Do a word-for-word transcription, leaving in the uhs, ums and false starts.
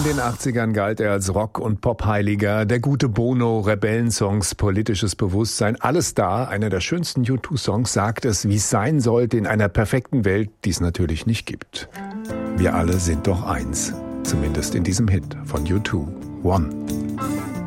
den achtzigern galt er als Rock- und Pop-Heiliger, der gute Bono, Rebellensongs, politisches Bewusstsein, alles da. Einer der schönsten U zwei Songs sagt es, wie es sein sollte in einer perfekten Welt, die es natürlich nicht gibt. Wir alle sind doch eins, zumindest in diesem Hit von U zwei, One.